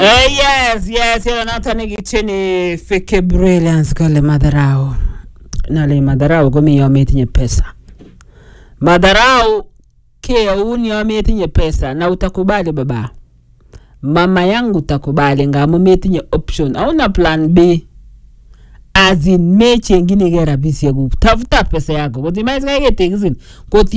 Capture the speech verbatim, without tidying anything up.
Eh, yes, yes, yeye anataka nikicheni fake brilliance kale madarao. Nale madarao gomi yometinye pesa. Madarao ke uni yometinye pesa na utakubali baba. Mama yangu utakubali ngamo metinye option. Hauna plan B. As in meche ngine gera bisi yagu. Tafuta pesa yako. Kozi maize kage tekizin. Koti